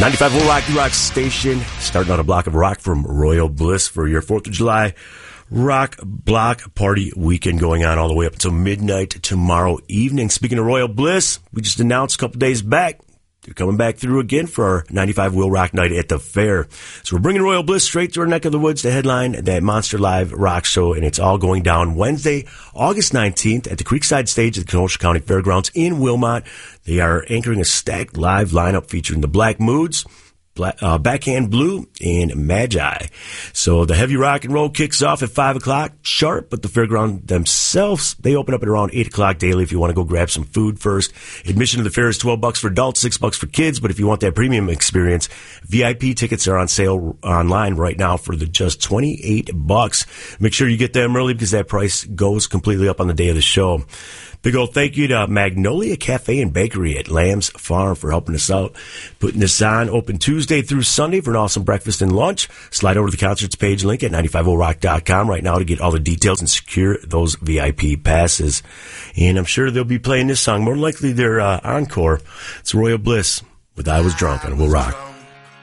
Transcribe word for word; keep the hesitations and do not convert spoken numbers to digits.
ninety-five Will Rock, the rock station. Starting on a block of rock from Royal Bliss for your fourth of July rock block party weekend going on all the way up until midnight tomorrow evening. Speaking of Royal Bliss, we just announced a couple days back they're coming back through again for our ninety-five Will Rock night at the fair. So we're bringing Royal Bliss straight to our neck of the woods to headline that Monster Live Rock Show, and it's all going down Wednesday, August nineteenth at the Creekside Stage at the Kenosha County Fairgrounds in Wilmot. They are anchoring a stacked live lineup featuring the Black Moods, Black, uh, Backhand Blue, and Magi. So the heavy rock and roll kicks off at five o'clock sharp, but the fairground themselves, they open up at around eight o'clock daily if you want to go grab some food first. Admission to the fair is twelve bucks for adults, six bucks for kids, but if you want that premium experience, V I P tickets are on sale online right now for the just twenty-eight bucks. Make sure you get them early because that price goes completely up on the day of the show. Big old thank you to Magnolia Cafe and Bakery at Lamb's Farm for helping us out, putting this on. Open Tuesday through Sunday for an awesome breakfast and lunch. Slide over to the concerts page link at ninety-five oh rock dot com right now to get all the details and secure those V I P passes. And I'm sure they'll be playing this song, more likely their uh, encore. It's Royal Bliss with I Was Drunk on Will Rock.